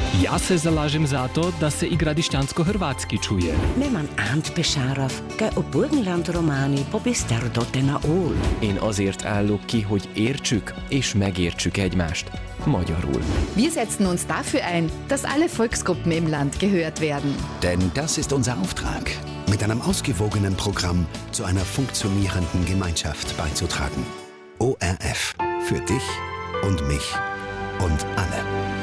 Ja se zalažem za to, da se igra dišćansko-hrvatski čuje. Neman Ant Besárov, ge a Burgenland románi pobiszter doten a ól. Én azért állok ki, hogy értsük és megértsük egymást magyarul. Wir setzen uns dafür ein, dass alle Volksgruppen im Land gehört werden. Denn das ist unser Auftrag, mit einem ausgewogenen Programm zu einer funktionierenden Gemeinschaft beizutragen. ORF. Für dich und mich und alle.